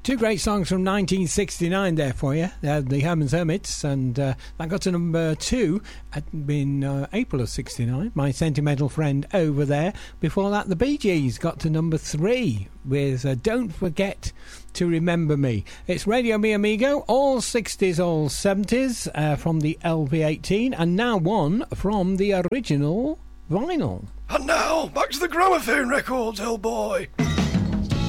Two great songs from 1969 there for you. The Herman's Hermits, and that got to number 2 in April of 69. My Sentimental Friend Over There. Before that, the Bee Gees got to number 3 with Don't Forget to Remember Me. It's Radio Mi Amigo, all 60s, all 70s from the LP18, and now one from the original vinyl. And now, back to the gramophone records, old boy.